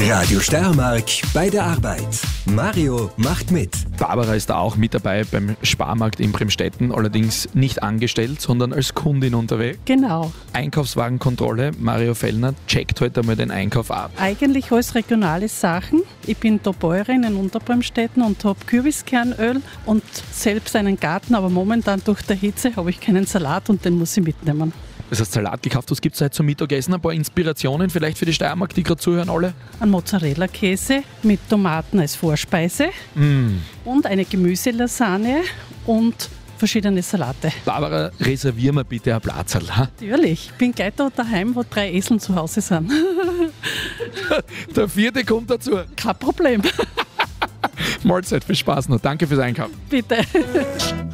Radio Steiermark bei der Arbeit. Mario macht mit. Barbara ist da auch mit dabei beim Sparmarkt in Bremstetten, allerdings nicht angestellt, sondern als Kundin unterwegs. Genau. Einkaufswagenkontrolle, Mario Fellner checkt heute einmal den Einkauf ab. Eigentlich alles regionale Sachen. Ich bin da Bäuerin in Unterbremstetten und habe Kürbiskernöl und selbst einen Garten, aber momentan durch die Hitze habe ich keinen Salat und den muss ich mitnehmen. Das heißt, Salat gekauft, was gibt es heute zum Mittagessen? Ein paar Inspirationen vielleicht für die Steiermark, die gerade zuhören alle? Ein Mozzarella-Käse mit Tomaten als Vorspeise und eine Gemüselasagne und verschiedene Salate. Barbara, reservier mir bitte ein Platzerl. Ha? Natürlich, ich bin gleich da daheim, wo 3 Eseln zu Hause sind. Der 4. kommt dazu. Kein Problem. Mahlzeit, viel Spaß noch. Danke fürs Einkaufen. Bitte.